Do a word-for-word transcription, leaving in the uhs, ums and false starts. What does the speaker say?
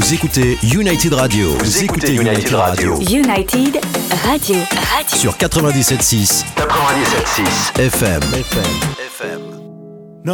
Vous écoutez United Radio. Vous, Vous écoutez, écoutez United, United Radio. United Radio. Radio. Sur quatre-vingt-dix-sept virgule six. quatre-vingt-dix-sept virgule six. F M. F M.